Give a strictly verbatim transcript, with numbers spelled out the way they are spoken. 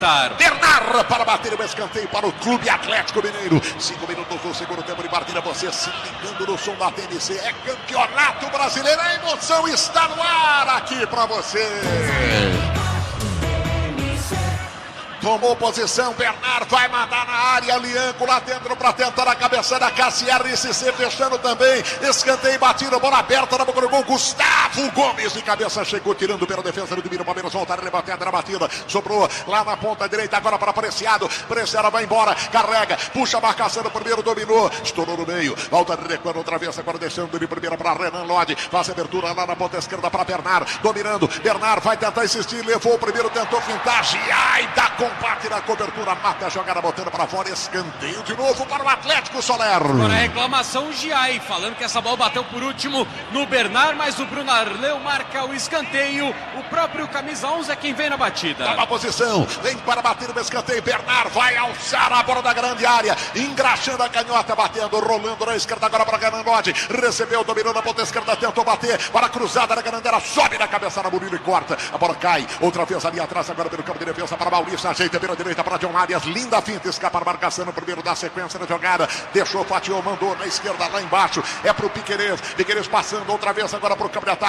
Bernard para bater o escanteio para o Clube Atlético Mineiro. Cinco minutos do segundo tempo de partida. Você se ligando no som da T N C. É Campeonato Brasileiro. A emoção está no ar aqui para você. Tomou posição, Bernard vai mandar na área, Lianco lá dentro para tentar a cabeçada, Cassier C C fechando também, escanteio batido, bola aberta na boca do gol, Gustavo Gomes de cabeça chegou, tirando pela defesa do Domínio, Palmeiras voltar a rebater na batida, sobrou lá na ponta direita, agora para Preciado, Preciado vai embora, carrega, puxa a marcação do primeiro, dominou, estourou no meio, volta recuando outra vez, agora deixando de primeira para Renan Lodge, faz abertura lá na ponta esquerda para Bernard, dominando, Bernard vai tentar insistir, levou o primeiro, tentou fintar, ai, dá com bate na cobertura, mata a jogada, botando para fora, escanteio de novo para o Atlético, Soler. Agora a reclamação, o Giai, falando que essa bola bateu por último no Bernard, mas o Bruno Arleu marca o escanteio, o próprio camisa onze é quem vem na batida. Toma a posição, vem para bater o escanteio, Bernard vai alçar a bola da grande área, engraxando a canhota, batendo, rolando na esquerda agora para Gananode, recebeu, dominou na ponta esquerda, tentou bater, para a cruzada na Ganandera, sobe na cabeça na Murilo e corta, a bola cai, outra vez ali atrás, agora pelo campo de defesa para Maurício, ajeita pela direita para John Arias, linda finta, escapa a marcação no primeiro da sequência da jogada, deixou, fatiou, mandou na esquerda lá embaixo, é pro Piquerez, Piquerez passando outra vez agora pro campo de ataque.